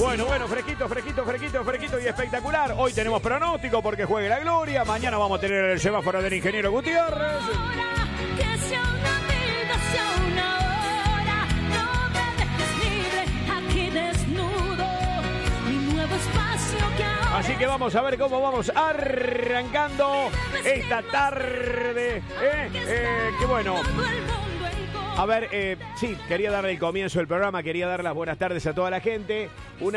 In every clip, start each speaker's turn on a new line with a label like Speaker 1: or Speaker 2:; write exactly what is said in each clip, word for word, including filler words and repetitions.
Speaker 1: Bueno, bueno, fresquito, fresquito, fresquito, fresquito y espectacular. Hoy tenemos pronóstico porque juegue la gloria. Mañana vamos a tener el semáforo del ingeniero Gutiérrez. Así que vamos a ver cómo vamos arrancando esta tarde. ¿eh? Eh, qué bueno. A ver, eh, sí, quería darle el comienzo del programa, quería dar las buenas tardes a toda la gente.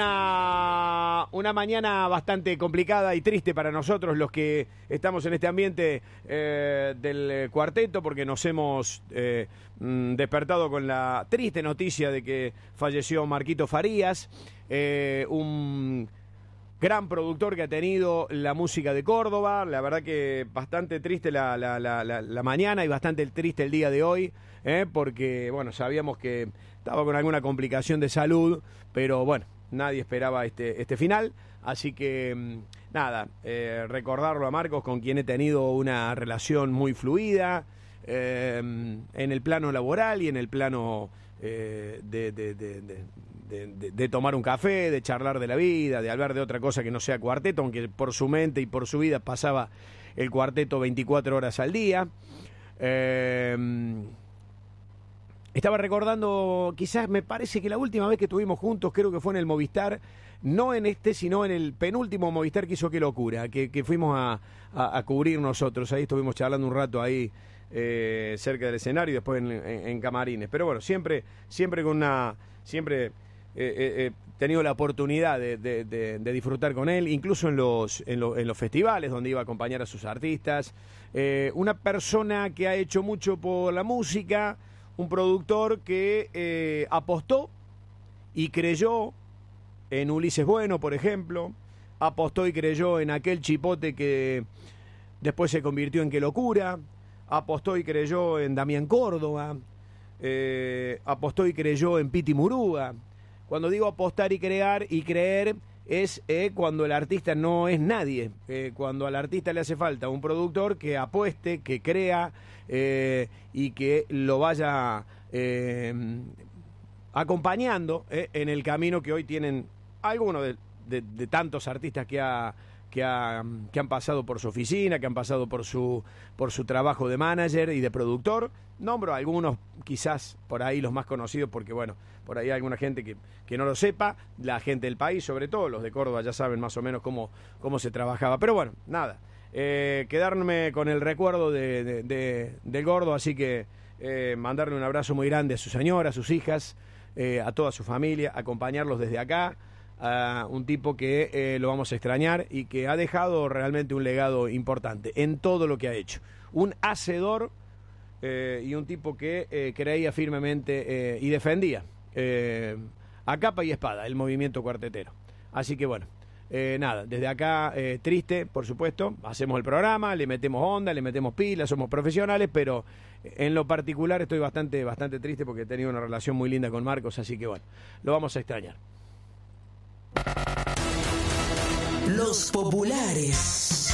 Speaker 1: Una, una mañana bastante complicada y triste para nosotros, los que estamos en este ambiente eh, del cuarteto, porque nos hemos eh, despertado con la triste noticia de que falleció Marquito Farías, eh, un gran productor que ha tenido la música de Córdoba. La verdad que bastante triste la, la, la, la, la mañana y bastante triste el día de hoy, ¿eh? porque bueno, sabíamos que estaba con alguna complicación de salud, pero bueno, nadie esperaba este, este final. Así que nada, eh, recordarlo a Marcos, con quien he tenido una relación muy fluida, eh, en el plano laboral y en el plano eh, de, de, de, de De, de, de tomar un café, de charlar de la vida, de hablar de otra cosa que no sea cuarteto, aunque por su mente y por su vida pasaba el cuarteto veinticuatro horas al día. Eh, estaba recordando, quizás me parece que la última vez que estuvimos juntos, creo que fue en el Movistar, no en este, sino en el penúltimo Movistar que hizo Qué Locura, que, que fuimos a, a, a cubrir nosotros. Ahí estuvimos charlando un rato ahí, eh, cerca del escenario y después en, en, en camarines. Pero bueno, siempre, siempre con una... siempre He eh, eh, eh, tenido la oportunidad de, de, de, de disfrutar con él, incluso en los, en, lo, en los festivales donde iba a acompañar a sus artistas. Eh, una persona que ha hecho mucho por la música, un productor que eh, apostó y creyó en Ulises Bueno, por ejemplo, apostó y creyó en aquel chipote que después se convirtió en Qué Locura, apostó y creyó en Damián Córdoba, eh, apostó y creyó en Piti Murúa. Cuando digo apostar y crear y creer es eh, cuando el artista no es nadie, eh, cuando al artista le hace falta un productor que apueste, que crea eh, y que lo vaya eh, acompañando eh, en el camino que hoy tienen algunos de, de, de tantos artistas que ha Que, ha, que han pasado por su oficina, que han pasado por su por su trabajo de manager y de productor. Nombro algunos, quizás por ahí los más conocidos, porque bueno, por ahí hay alguna gente que, que no lo sepa, la gente del país, sobre todo los de Córdoba ya saben más o menos cómo, cómo se trabajaba. Pero bueno, nada, eh, quedarme con el recuerdo de, de, de, del Gordo, así que eh, mandarle un abrazo muy grande a su señora, a sus hijas, eh, a toda su familia, acompañarlos desde acá. Uh, un tipo que eh, lo vamos a extrañar y que ha dejado realmente un legado importante en todo lo que ha hecho. Un hacedor eh, y un tipo que eh, creía firmemente eh, y defendía eh, a capa y espada el movimiento cuartetero. Así que bueno, eh, nada, desde acá eh, triste, por supuesto, hacemos el programa, le metemos onda, le metemos pilas, somos profesionales, pero en lo particular estoy bastante, bastante triste porque he tenido una relación muy linda con Marcos, así que bueno, lo vamos a extrañar.
Speaker 2: Los populares.